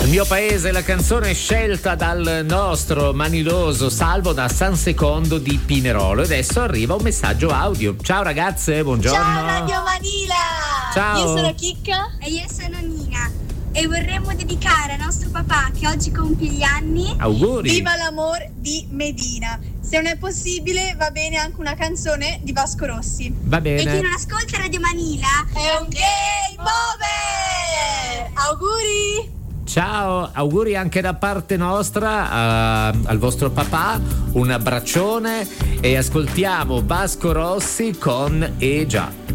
Al mio paese la canzone scelta dal nostro maniloso Salvo da San Secondo di Pinerolo. E adesso arriva un messaggio audio. Ciao ragazze, buongiorno. Ciao Radio Manila. Ciao. Io sono Chicca. E io sono Nina e vorremmo dedicare a nostro papà che oggi compie gli anni. Auguri. Viva l'amor di Medina. Se non è possibile va bene anche una canzone di Vasco Rossi. Va E bene. chi non ascolta Radio Manila È un game over. Auguri. Ciao, auguri anche da parte nostra al vostro papà, un abbraccione e ascoltiamo Vasco Rossi con E già.